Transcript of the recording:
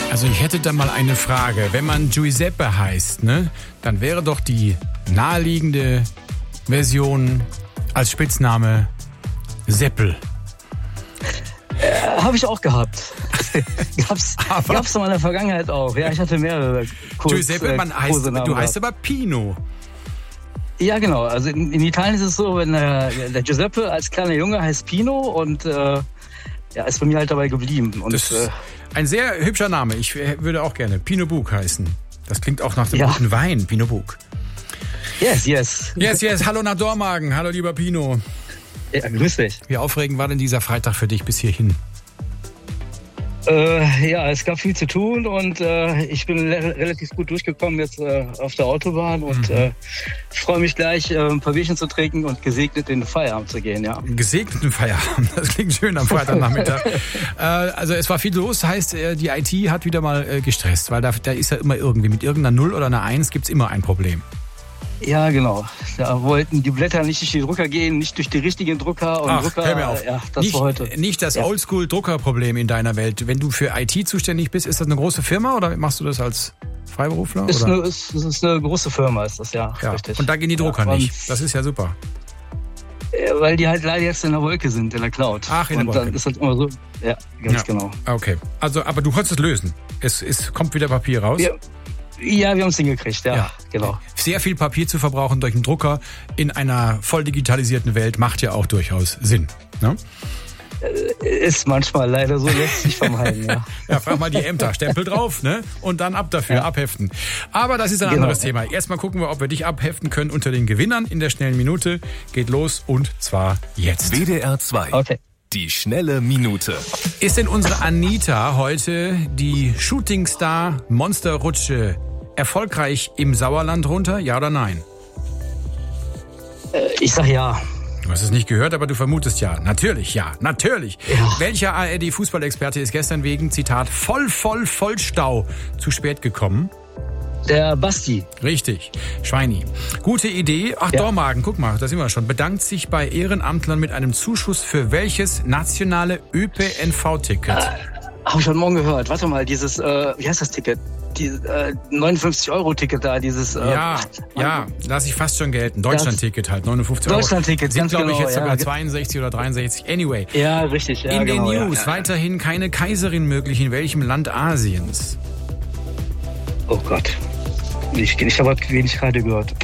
Also ich hätte da mal eine Frage. Wenn man Giuseppe heißt, ne, dann wäre doch die naheliegende Version als Spitzname Seppel. Habe ich auch gehabt. Gab's in meiner Vergangenheit auch. Ja, ich hatte mehrere Giuseppe, du heißt aber Pino. Ja, genau. Also in Italien ist es so, wenn der Giuseppe als kleiner Junge heißt Pino und ist bei mir halt dabei geblieben. Und, das ist ein sehr hübscher Name. Ich würde auch gerne Pino Bug heißen. Das klingt auch nach dem guten Wein, Pino Bug. Yes. Yes. Hallo nach Dormagen. Hallo lieber Pino. Ja, grüß dich. Wie aufregend war denn dieser Freitag für dich bis hierhin? Es gab viel zu tun und ich bin relativ gut durchgekommen jetzt auf der Autobahn und freue mich gleich, ein paar Bierchen zu trinken und gesegnet in den Feierabend zu gehen, ja. Gesegneten Feierabend, das klingt schön am Freitagnachmittag. Also es war viel los, heißt die IT hat wieder mal gestresst, weil da ist ja immer irgendwie mit irgendeiner 0 oder einer 1 gibt's immer ein Problem. Ja, genau. Da wollten die Blätter nicht durch die Drucker gehen, nicht durch die richtigen Drucker. Und Drucker, hör mir auf. Ja, das war heute. Nicht das Oldschool-Druckerproblem in deiner Welt. Wenn du für IT zuständig bist, ist das eine große Firma oder machst du das als Freiberufler? Es ist eine große Firma, ist das, ja. Richtig. Und da gehen die Drucker nicht. Das ist ja super. Weil die halt leider jetzt in der Wolke sind, in der Cloud. Ach, in der Wolke. Und dann ist das immer so. Ja, ganz genau. Okay. Also, aber du konntest es lösen. Es kommt wieder Papier raus. Ja, wir haben es hingekriegt, ja, genau. Sehr viel Papier zu verbrauchen durch einen Drucker in einer voll digitalisierten Welt macht ja auch durchaus Sinn. Ne? Ist manchmal leider so, lässt sich vermeiden, ja. Ja, frag mal die Ämter, Stempel drauf, ne? Und dann ab dafür, abheften. Aber das ist ein anderes Thema. Erstmal gucken wir, ob wir dich abheften können unter den Gewinnern in der schnellen Minute. Geht los und zwar jetzt. WDR 2. Okay. Die schnelle Minute. Ist denn unsere Anita heute die Shootingstar Monsterrutsche erfolgreich im Sauerland runter? Ja oder nein? Ich sag ja. Du hast es nicht gehört, aber du vermutest ja. Natürlich, ja. Natürlich. Ja. Welcher ARD-Fußballexperte ist gestern wegen, Zitat, Vollstau zu spät gekommen? Der Basti. Richtig. Schweini. Gute Idee. Ach, Dormagen, guck mal, da sind wir schon. Bedankt sich bei Ehrenamtlern mit einem Zuschuss für welches nationale ÖPNV-Ticket? Habe ich heute Morgen gehört. Warte mal, dieses, wie heißt das Ticket? Die 59-Euro-Ticket da, dieses... Ja, lass ich fast schon gelten. Deutschland-Ticket halt, 59 Euro. Deutschland-Ticket, sind, glaube ich, jetzt sogar ja. 62 oder 63. Anyway. Ja, richtig. Ja, in den genau, News weiterhin keine Kaiserin möglich. In welchem Land Asiens? Oh Gott. Ich habe wenig gerade gehört.